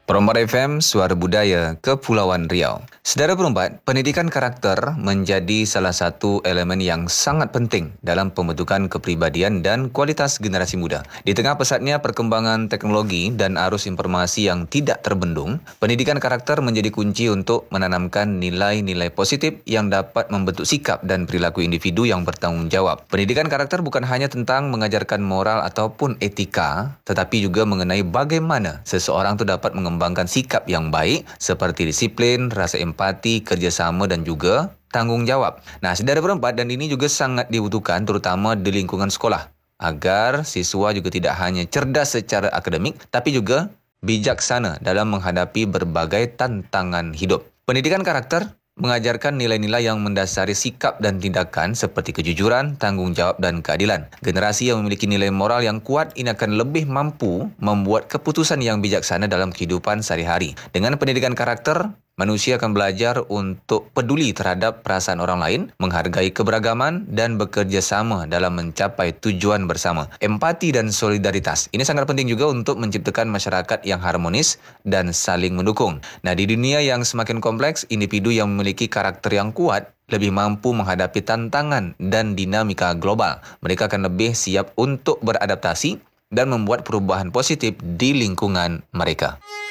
Perompak FM, Suara Budaya, Kepulauan Riau. Saudara Perompak, pendidikan karakter menjadi salah satu elemen yang sangat penting dalam pembentukan kepribadian dan kualitas generasi muda. Di tengah pesatnya perkembangan teknologi dan arus informasi yang tidak terbendung, pendidikan karakter menjadi kunci untuk menanamkan nilai-nilai positif yang dapat membentuk sikap dan perilaku individu yang bertanggung jawab. Pendidikan karakter bukan hanya tentang mengajarkan moral ataupun etika, tetapi juga mengenai bagaimana seseorang itu dapat mengembangkan sikap yang baik seperti disiplin, rasa empati, kerjasama dan juga tanggung jawab. Nah, saudara Perempat, dan ini juga sangat dibutuhkan terutama di lingkungan sekolah agar siswa juga tidak hanya cerdas secara akademik tapi juga bijaksana dalam menghadapi berbagai tantangan hidup. Pendidikan karakter mengajarkan nilai-nilai yang mendasari sikap dan tindakan seperti kejujuran, tanggung jawab dan keadilan. Generasi yang memiliki nilai moral yang kuat ini akan lebih mampu membuat keputusan yang bijaksana dalam kehidupan sehari-hari. Dengan pendidikan karakter, manusia akan belajar untuk peduli terhadap perasaan orang lain, menghargai keberagaman dan bekerja sama dalam mencapai tujuan bersama. Empati dan solidaritas. Ini sangat penting juga untuk menciptakan masyarakat yang harmonis dan saling mendukung. Nah, di dunia yang semakin kompleks, individu yang memiliki karakter yang kuat lebih mampu menghadapi tantangan dan dinamika global. Mereka akan lebih siap untuk beradaptasi dan membuat perubahan positif di lingkungan mereka.